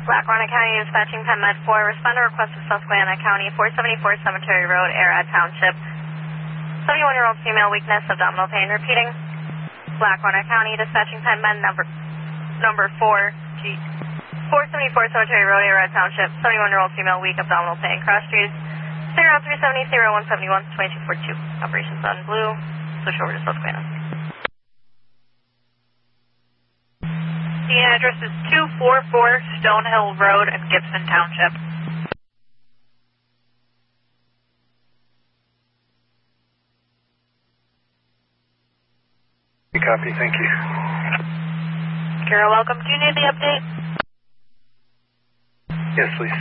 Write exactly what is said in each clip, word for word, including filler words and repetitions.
Lackawanna County dispatching Penn Med four, responder request of Susquehanna County, four seventy-four Cemetery Road, Arad Township. seventy-one-year-old female, weakness, abdominal pain, repeating. Lackawanna County dispatching Penn Med number number four, G, four seventy-four Cemetery Road, Arad Township. seventy-one-year-old female, weak, abdominal pain, cross streets. Serial three seventy, serial one seventy-one, twenty-two forty-two. Operations on blue. Switch over to Susquehanna. The address is two forty-four Stonehill Road in Gibson Township. Copy, thank you. You're welcome. Do you need the update? Yes, please.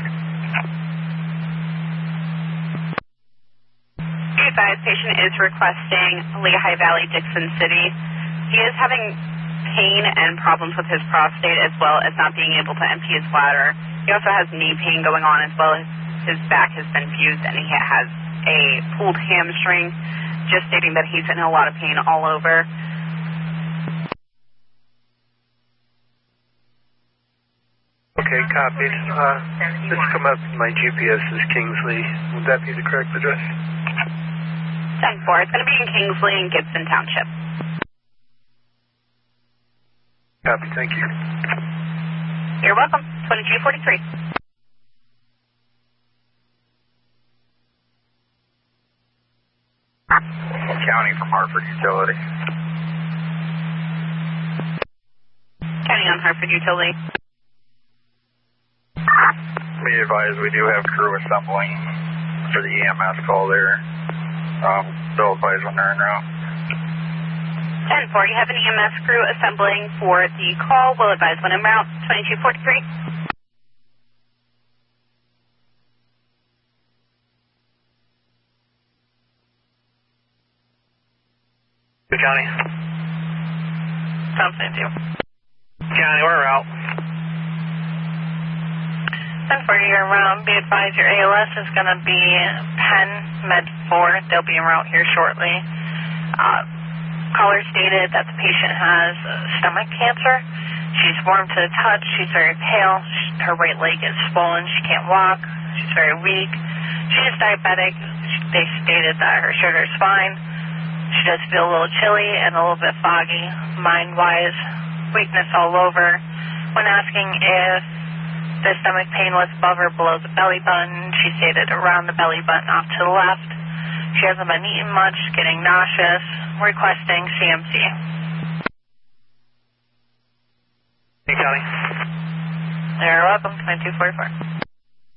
Be advised, patient is requesting Lehigh Valley, Dixon City. He is having pain and problems with his prostate as well as not being able to empty his bladder. He also has knee pain going on as well as his back has been fused and he has a pulled hamstring, just stating that he's in a lot of pain all over. Okay, copied. Uh, this come up, my G P S is Kingsley. Would that be the correct address? ten four, it's going to be in Kingsley in Gibson Township. Copy, thank you. You're welcome. twenty-two forty-three. County from Hartford Utility. County on Hartford Utility. Be advised, we do have crew assembling for the E M S call there. Um, they'll advise when they're en route. ten four, you have an E M S crew assembling for the call. We'll advise when en route. twenty-two forty-three. Good, County. Sounds good, too. County, we're out. ten four, you're en route. Be advised, your A L S is going to be Penn Med four. They'll be en route here shortly. Uh, caller stated that the patient has stomach cancer. She's warm to the touch. She's very pale. Her right leg is swollen. She can't walk. She's very weak. She is diabetic. They stated that her sugar is fine. She does feel a little chilly and a little bit foggy, mind-wise, weakness all over. When asking if the stomach pain was above or below the belly button, she stated around the belly button off to the left. She hasn't been eating much, getting nauseous, requesting C M C. Hey, County. You're welcome, twenty-two forty-four.